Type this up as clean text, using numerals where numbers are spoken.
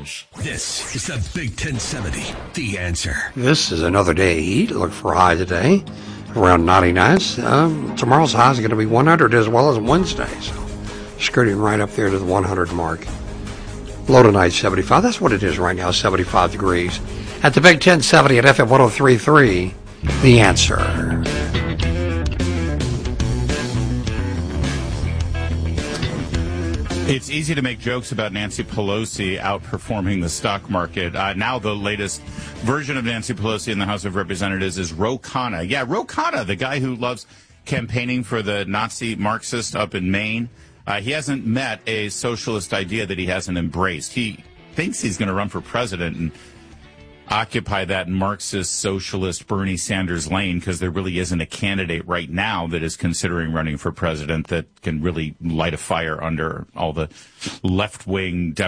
news. This is the Big 1070, The Answer. This is another day of heat. Look for a high today, around 99. Tomorrow's high is going to be 100 as well as Wednesday, so skirting right up there to the 100 mark. Low tonight, 75. That's what it is right now, 75 degrees. At the Big 1070 at FM 103.3, The Answer. It's easy to make jokes about Nancy Pelosi outperforming the stock market. Now the latest version of Nancy Pelosi in the House of Representatives is Ro Khanna. Yeah, Ro Khanna, the guy who loves campaigning for the Nazi Marxist up in Maine. He hasn't met a socialist idea that he hasn't embraced. He thinks he's going to run for president and occupy that Marxist socialist Bernie Sanders lane, because there really isn't a candidate right now that is considering running for president that can really light a fire under all the left-wing